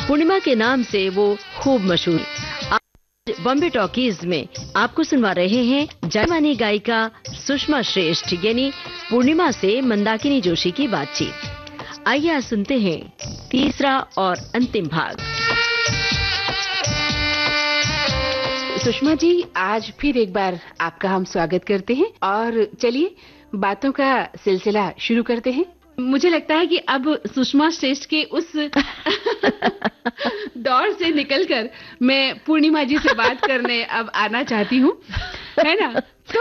पूर्णिमा के नाम से वो खूब मशहूर। आज बॉम्बे टॉकीज में आपको सुनवा रहे हैं जानी मानी गायिका सुषमा श्रेष्ठ यानी पूर्णिमा से मंदाकिनी जोशी की बातचीत। आइए आज सुनते हैं तीसरा और अंतिम भाग। सुषमा जी, आज फिर एक बार आपका हम स्वागत करते हैं और चलिए बातों का सिलसिला शुरू करते हैं। मुझे लगता है कि अब सुषमा श्रेष्ठ के उस दौर से निकलकर मैं पूर्णिमा जी से बात करने अब आना चाहती हूँ, है ना?